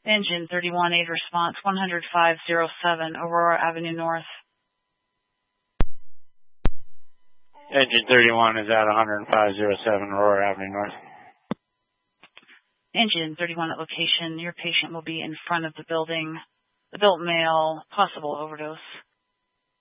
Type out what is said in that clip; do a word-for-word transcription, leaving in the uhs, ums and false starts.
Engine thirty-one, aid response one hundred five oh seven, Aurora Avenue North. Engine thirty-one is at one five oh seven, Aurora Avenue North. Engine thirty-one at location. Your patient will be in front of the building. Adult male, possible overdose.